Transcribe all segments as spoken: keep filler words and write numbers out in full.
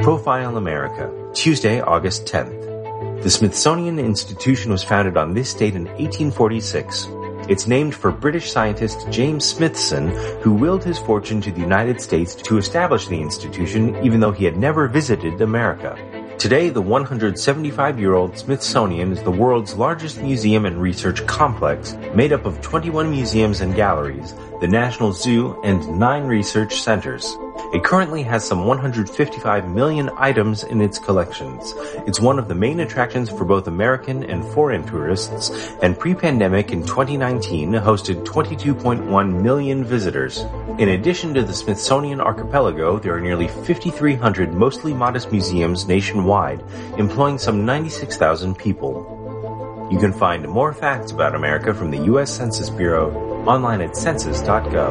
Profile America, Tuesday, August tenth. The Smithsonian Institution was founded on this date in eighteen forty-six. It's named for British scientist James Smithson, who willed his fortune to the United States to establish the institution even though he had never visited America. Today, the one hundred seventy-five-year-old Smithsonian is the world's largest museum and research complex, made up of twenty-one museums and galleries, the National Zoo, and nine research centers. It currently has some one hundred fifty-five million items in its collections. It's one of the main attractions for both American and foreign tourists, and pre-pandemic in twenty nineteen hosted twenty-two point one million visitors. In addition to the Smithsonian Archipelago, there are nearly fifty-three hundred mostly modest museums nationwide, employing some ninety-six thousand people. You can find more facts about America from the U S Census Bureau online at census dot gov.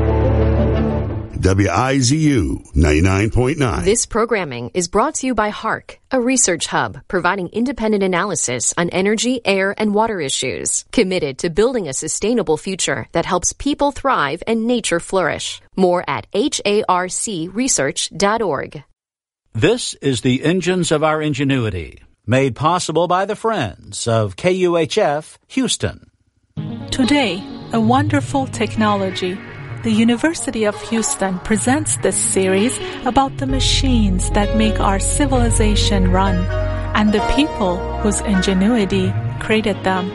W I Z U ninety-nine point nine. This programming is brought to you by HARC, a research hub providing independent analysis on energy, air, and water issues, committed to building a sustainable future that helps people thrive and nature flourish. More at H A R C research dot org. This is the Engines of Our Ingenuity, made possible by the friends of K U H F Houston. Today, a wonderful technology. The University of Houston presents this series about the machines that make our civilization run and the people whose ingenuity created them.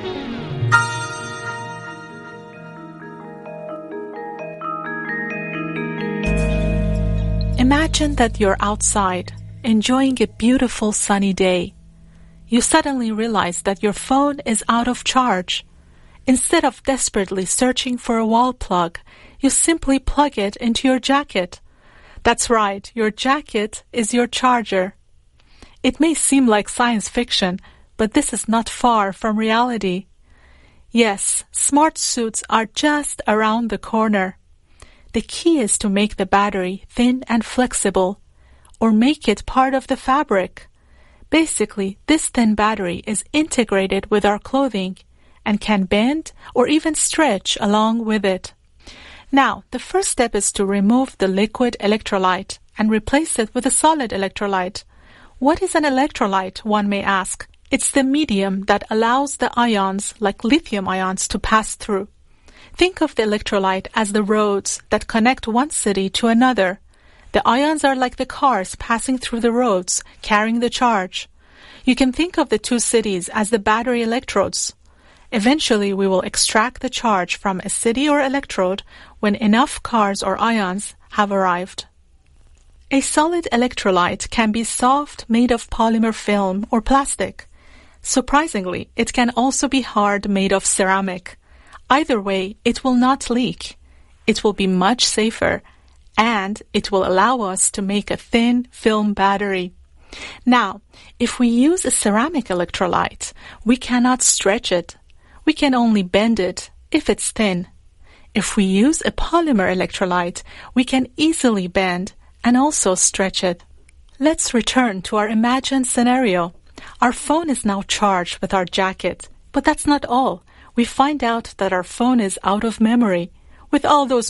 Imagine that you're outside, enjoying a beautiful sunny day. You suddenly realize that your phone is out of charge. Instead of desperately searching for a wall plug, you simply plug it into your jacket. That's right, your jacket is your charger. It may seem like science fiction, but this is not far from reality. Yes, smart suits are just around the corner. The key is to make the battery thin and flexible, or make it part of the fabric. Basically, this thin battery is integrated with our clothing and can bend or even stretch along with it. Now, the first step is to remove the liquid electrolyte and replace it with a solid electrolyte. What is an electrolyte, one may ask? It's the medium that allows the ions, like lithium ions, to pass through. Think of the electrolyte as the roads that connect one city to another. The ions are like the cars passing through the roads, carrying the charge. You can think of the two cities as the battery electrodes. Eventually, we will extract the charge from a city or electrode when enough cars or ions have arrived. A solid electrolyte can be soft, made of polymer film or plastic. Surprisingly, it can also be hard, made of ceramic. Either way, it will not leak. It will be much safer, and it will allow us to make a thin film battery. Now, if we use a ceramic electrolyte, we cannot stretch it. We can only bend it if it's thin. If we use a polymer electrolyte, we can easily bend and also stretch it. Let's return to our imagined scenario. Our phone is now charged with our jacket, but that's not all. We find out that our phone is out of memory. With all those